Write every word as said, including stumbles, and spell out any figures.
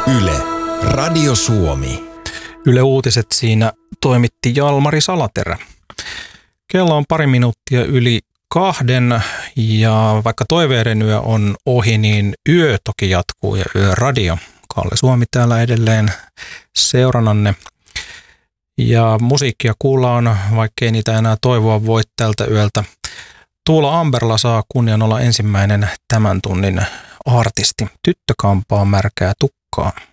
Yle, Radio Suomi. Yle Uutiset, siinä toimitti Jalmari Salaterä. Kello on pari minuuttia yli kahden ja vaikka toiveiden yö on ohi, niin yö toki jatkuu ja Yöradio. Kalle Suomi täällä edelleen seurannanne. Ja musiikkia kuullaan, vaikkei niitä enää toivoa voi tältä yöltä. Tuula Amberla saa kunnian olla ensimmäinen tämän tunnin artisti. Tyttö kampaa märkää tukkaa.